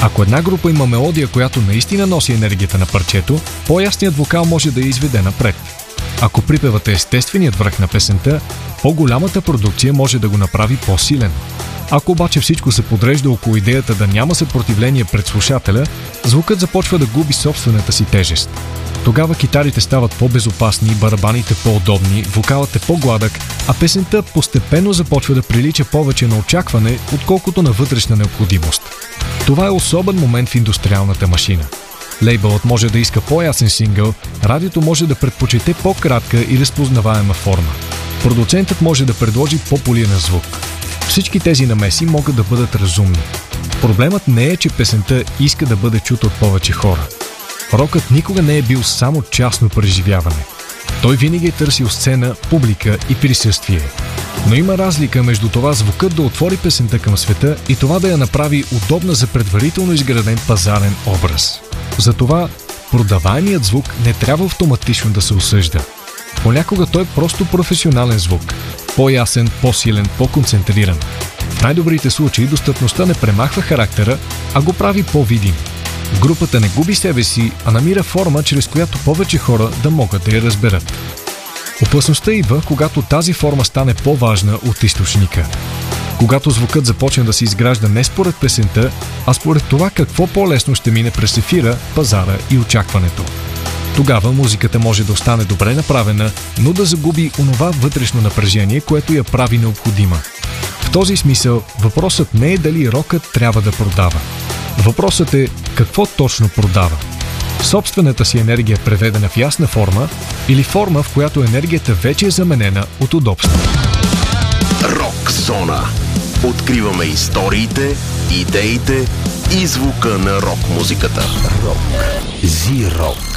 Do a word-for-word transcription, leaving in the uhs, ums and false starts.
Ако една група има мелодия, която наистина носи енергията на парчето, по-ясният вокал може да я изведе напред. Ако припевът е естественият връх на песента, по-голямата продукция може да го направи по-силен. Ако обаче всичко се подрежда около идеята да няма съпротивление пред слушателя, звукът започва да губи собствената си тежест. Тогава китарите стават по-безопасни, барабаните по-удобни, вокалът е по-гладък, а песента постепенно започва да прилича повече на очакване, отколкото на вътрешна необходимост. Това е особен момент в индустриалната машина. Лейбълът може да иска по-ясен сингъл, радиото може да предпочете по-кратка и разпознаваема форма. Продуцентът може да предложи по-полирен звук. Всички тези намеси могат да бъдат разумни. Проблемът не е, че песента иска да бъде чута от повече хора. Рокът никога не е бил само частно преживяване. Той винаги е търсил сцена, публика и присъствие. Но има разлика между това звукът да отвори песента към света и това да я направи удобна за предварително изграден пазарен образ. Затова продаваемият звук не трябва автоматично да се осъжда. Понякога той е просто професионален звук. По-ясен, по-силен, по-концентриран. В най-добрите случаи достъпността не премахва характера, а го прави по-видим. Групата не губи себе си, а намира форма, чрез която повече хора да могат да я разберат. Опасността идва, когато тази форма стане по-важна от източника. Когато звукът започне да се изгражда не според песента, а според това какво по-лесно ще мине през ефира, пазара и очакването. Тогава музиката може да остане добре направена, но да загуби онова вътрешно напрежение, което я прави необходима. В този смисъл въпросът не е дали рокът трябва да продава. Въпросът е какво точно продава. Собствената си енергия преведена в ясна форма или форма, в която енергията вече е заменена от удобство. Рок зона. Откриваме историите, идеите и звука на рок музиката. Рок. Зи-рок.